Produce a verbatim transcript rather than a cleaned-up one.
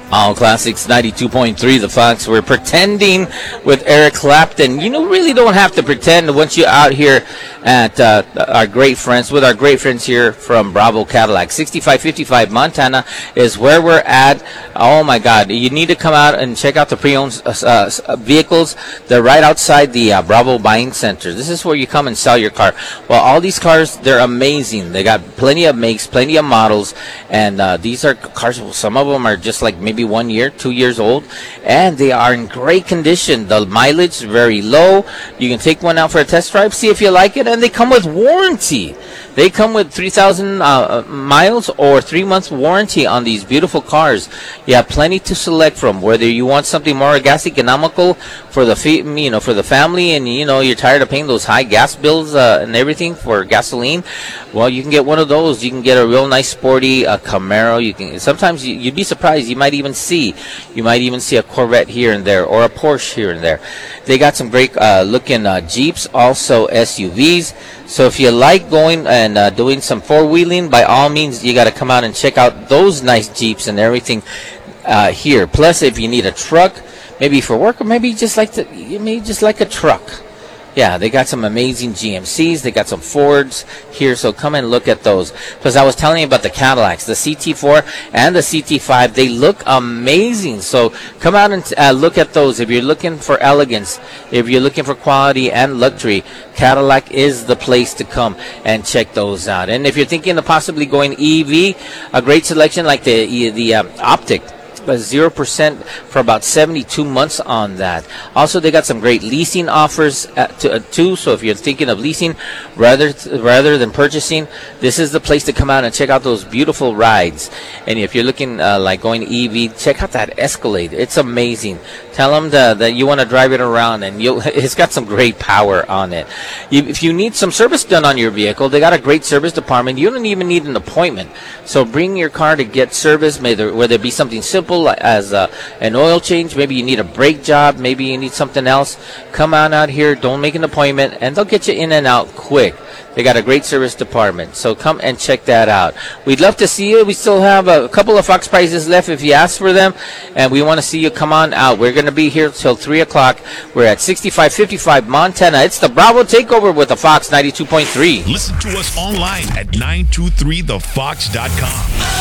All Classics ninety-two point three, The Fox. We're pretending with Eric Clapton. You know, really don't have to pretend once you're out here at uh, our great friends, with our great friends here from Bravo Cadillac. sixty-five fifty-five Montana is where we're at. Oh, my God. You need to come out and check out the pre-owned uh, uh, vehicles. They're right outside the uh, Bravo Buying Center. This is where you come and sell your car. Well, all these cars, they're amazing. They got plenty of makes, plenty of models, and uh, these are cars, some of them are just like maybe one year, two years old, and they are in great condition. The mileage is very low. You can take one out for a test drive, see if you like it, and they come with warranty. They come with three thousand uh, miles or three months warranty on these beautiful cars. You have plenty to select from. Whether you want something more gas economical for the fa- you know for the family, and you know you're tired of paying those high gas bills uh, and everything for gasoline, well, you can get one of those. You can get a real nice sporty uh, Camaro. You can sometimes you, you'd be surprised. You might even see you might even see a Corvette here and there, or a Porsche here and there. They got some great uh, looking uh, Jeeps, also S U Vs. So if you like going and uh, doing some four-wheeling, by all means, you got to come out and check out those nice Jeeps and everything uh, here. Plus, if you need a truck, maybe for work, or maybe just like to, you may just like a truck. Yeah, they got some amazing G M Cs. They got some Fords here, so come and look at those. Because I was telling you about the Cadillacs, the C T four and the C T five. They look amazing. So come out and uh, look at those. If you're looking for elegance, if you're looking for quality and luxury, Cadillac is the place to come and check those out. And if you're thinking of possibly going E V, a great selection like the the um, Optic. zero percent for about seventy-two months on that. Also, they got some great leasing offers uh, to, uh, too. So if you're thinking of leasing rather th- rather than purchasing, this is the place to come out and check out those beautiful rides. And if you're looking uh, like going E V, check out that Escalade. It's amazing. Tell them the, that you want to drive it around, and you'll, it's got some great power on it. You, if you need some service done on your vehicle, they got a great service department. You don't even need an appointment. So bring your car to get service, whether, whether it be something simple as uh, an oil change, maybe you need a brake job, maybe you need something else. Come on out here, don't make an appointment, and they'll get you in and out quick. They got a great service department, so come and check that out. We'd love to see you. We still have a couple of Fox prizes left if you ask for them, and we want to see you. Come on out. We're going to be here till three o'clock. We're at sixty-five fifty-five Montana. It's the Bravo Takeover with the Fox ninety-two point three. Listen to us online at nine two three the fox dot com.